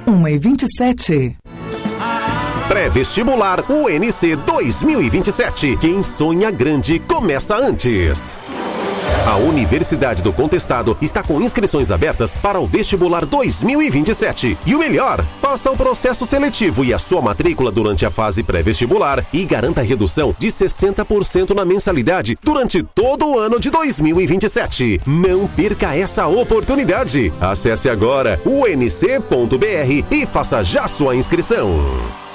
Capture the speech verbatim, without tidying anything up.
uma e vinte e sete. Pré-vestibular U N C dois mil e vinte e sete. Quem sonha grande começa antes. A Universidade do Contestado está com inscrições abertas para o vestibular dois mil e vinte e sete. E o melhor, faça o processo seletivo e a sua matrícula durante a fase pré-vestibular e garanta redução de sessenta por cento na mensalidade durante todo o ano de dois mil e vinte e sete. Não perca essa oportunidade. Acesse agora u n c ponto b r e faça já sua inscrição.